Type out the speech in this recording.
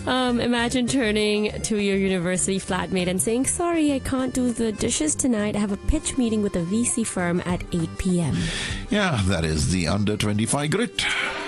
Imagine turning to your university flatmate and saying, sorry, I can't do the dishes tonight. I have a pitch meeting with a VC firm at 8 p.m. Yeah, that is the Under 25 Grit.